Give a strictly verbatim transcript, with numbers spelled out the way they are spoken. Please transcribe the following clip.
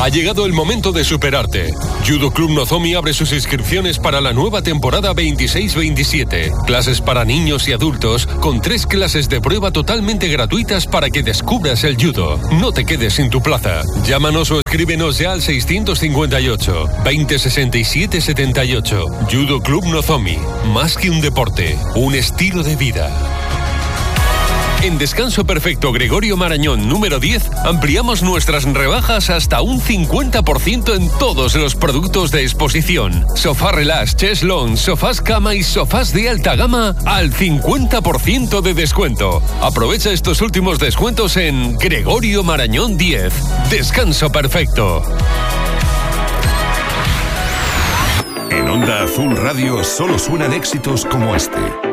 Ha llegado el momento de superarte. Judo Club Nozomi abre sus inscripciones para la nueva temporada veintiséis veintisiete. Clases para niños y adultos con tres clases de prueba totalmente gratuitas para que descubras el judo. No te quedes sin tu plaza. Llámanos o escríbenos ya al seiscientos cincuenta y ocho, veinte sesenta y siete setenta y ocho. Judo Club Nozomi. Más que un deporte, un estilo de vida. En Descanso Perfecto Gregorio Marañón número diez ampliamos nuestras rebajas hasta un cincuenta por ciento en todos los productos de exposición. Sofá relax, chest lounge, sofás cama y sofás de alta gama al cincuenta por ciento de descuento. Aprovecha estos últimos descuentos en Gregorio Marañón diez. Descanso Perfecto. En Onda Azul Radio solo suenan éxitos como este.